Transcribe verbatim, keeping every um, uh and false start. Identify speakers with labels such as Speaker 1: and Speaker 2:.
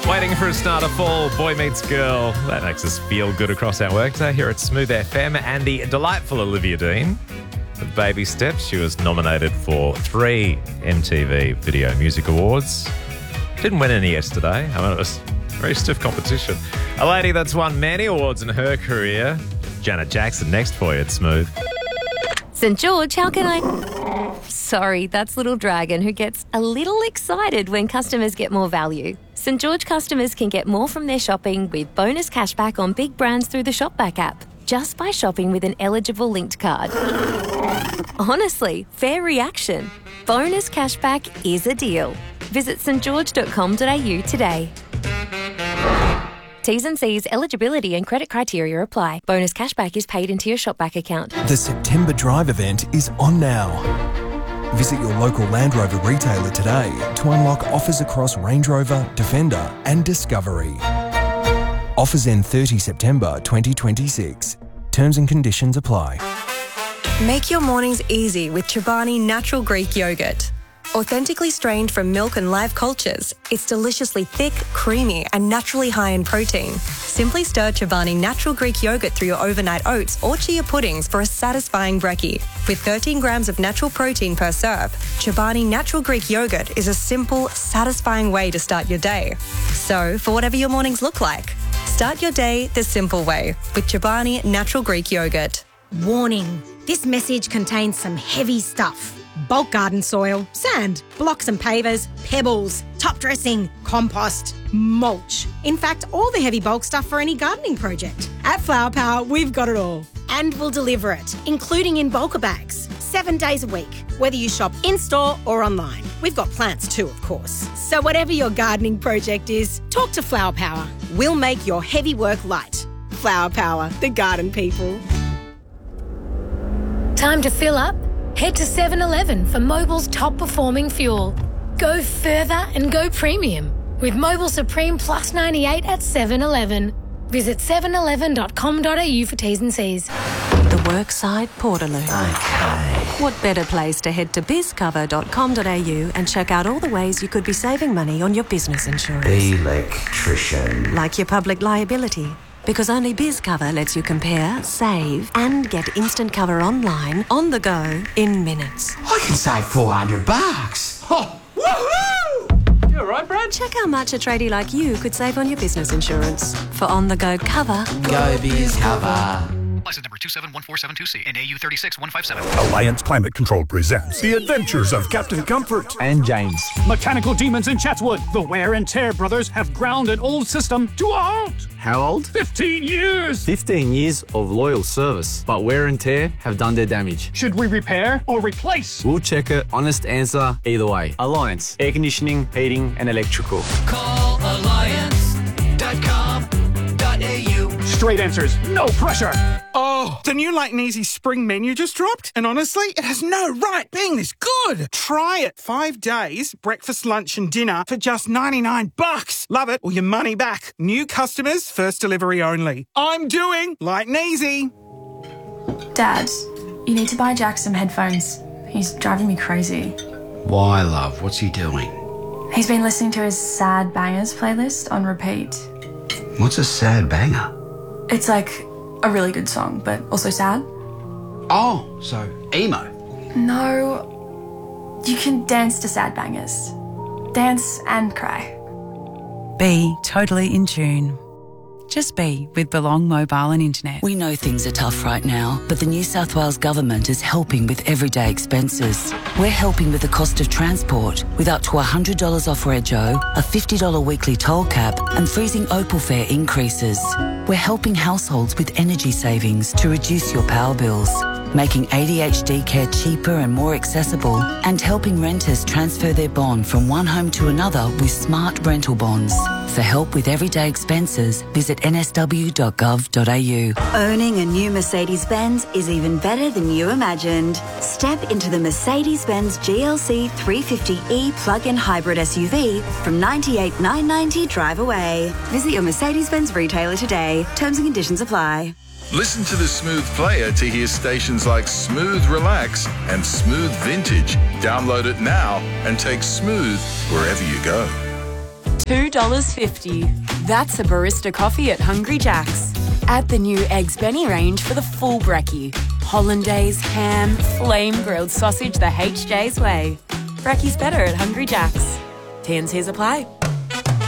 Speaker 1: Waiting for a start of fall, Boy Meets Girl. That makes us feel good across our workday here at Smooth F M. And the delightful Olivia Dean with Baby Steps. She was nominated for three M T V Video Music Awards. Didn't win any yesterday. I mean, it was a very stiff competition. A lady that's won many awards in her career, Janet Jackson, next for you at Smooth.
Speaker 2: St George, how can I... Sorry, that's Little Dragon, who gets a little excited when customers get more value. St George customers can get more from their shopping with bonus cashback on big brands through the Shopback app, just by shopping with an eligible linked card. Honestly, fair reaction. Bonus cashback is a deal. Visit st george dot com dot a u today. T's and C's, eligibility and credit criteria apply. Bonus cashback is paid into your Shopback account.
Speaker 3: The September Drive event is on now. Visit your local Land Rover retailer today to unlock offers across Range Rover, Defender and Discovery. Offers end thirtieth September twenty twenty-six. Terms and conditions apply.
Speaker 4: Make your mornings easy with Chobani Natural Greek Yogurt. Authentically strained from milk and live cultures, it's deliciously thick, creamy and naturally high in protein. Simply stir Chobani Natural Greek Yogurt through your overnight oats or chia puddings for a satisfying brekkie. With thirteen grams of natural protein per serve, Chobani Natural Greek Yogurt is a simple, satisfying way to start your day. So, for whatever your mornings look like, start your day the simple way with Chobani Natural Greek Yogurt.
Speaker 5: Warning, this message contains some heavy stuff. Bulk garden soil, sand, blocks and pavers, pebbles, top dressing, compost, mulch. In fact, all the heavy bulk stuff for any gardening project. At Flower Power, we've got it all. And we'll deliver it, including in bulker bags, seven days a week, whether you shop in-store or online. We've got plants too, of course. So whatever your gardening project is, talk to Flower Power. We'll make your heavy work light. Flower Power, the garden people.
Speaker 6: Time to fill up? Head to seven eleven for Mobil's top-performing fuel. Go further and go premium with Mobil Supreme Plus ninety-eight at seven eleven. Visit seven eleven dot com dot a u for T's and C's.
Speaker 7: The Workside Portaloo.
Speaker 8: Okay.
Speaker 7: What better place to head to biz cover dot com dot a u and check out all the ways you could be saving money on your business insurance.
Speaker 8: Electrician.
Speaker 7: Like your public liability. Because only BizCover lets you compare, save, and get instant cover online, on the go, in minutes.
Speaker 8: I can save four hundred bucks. Oh, woohoo!
Speaker 7: You all right, Brad? Check how much a tradie like you could save on your business insurance. For on-the-go cover.
Speaker 8: Go BizCover.
Speaker 9: License number two seven one four seven two C and A U three six one five seven.
Speaker 10: Alliance Climate Control presents The Adventures of Captain Comfort
Speaker 11: and James.
Speaker 12: Mechanical demons in Chatswood. The Wear and Tear brothers have ground an old system to a halt.
Speaker 11: How old?
Speaker 12: Fifteen years.
Speaker 11: Fifteen years of loyal service, but Wear and Tear have done their damage.
Speaker 12: Should we repair or replace?
Speaker 11: We'll check it. Honest answer either way. Alliance. Air conditioning, heating and electrical.
Speaker 13: Call alliance dot com dot a u.
Speaker 12: Straight answers, no pressure.
Speaker 14: Oh, the new Light and Easy spring menu just dropped, and honestly, it has no right being this good. Try it. Five days, breakfast, lunch and dinner for just ninety-nine bucks. Love it, or your money back. New customers, first delivery only. I'm doing Light and Easy.
Speaker 15: Dad, you need to buy Jack some headphones. He's driving me crazy.
Speaker 8: Why, love? What's he doing?
Speaker 15: He's been listening to his Sad Bangers playlist on repeat.
Speaker 8: What's a sad banger?
Speaker 15: It's like a really good song, but also sad.
Speaker 8: Oh, so emo.
Speaker 15: No, you can dance to Sad Bangers. Dance and cry.
Speaker 16: Be totally in tune. Just be with Belong Mobile and Internet.
Speaker 17: We know things are tough right now, but the New South Wales Government is helping with everyday expenses. We're helping with the cost of transport, with up to one hundred dollars off Rego, a fifty dollars weekly toll cap, and freezing Opal fare increases. We're helping households with energy savings to reduce your power bills, making A D H D care cheaper and more accessible, and helping renters transfer their bond from one home to another with smart rental bonds. For help with everyday expenses, visit n s w dot gov dot a u.
Speaker 18: Owning a new Mercedes-Benz is even better than you imagined. Step into the Mercedes-Benz G L C three fifty E plug-in hybrid S U V from ninety-eight thousand nine hundred ninety dollars drive away. Visit your Mercedes-Benz retailer today. Terms and conditions apply.
Speaker 19: Listen to the Smooth Player to hear stations like Smooth Relax and Smooth Vintage. Download it now and take Smooth wherever you go.
Speaker 20: two dollars fifty. That's a barista coffee at Hungry Jack's. Add the new Eggs Benny range for the full brekkie. Hollandaise, ham, flame grilled sausage the H J's way. Brekkie's better at Hungry Jack's. T and C's apply.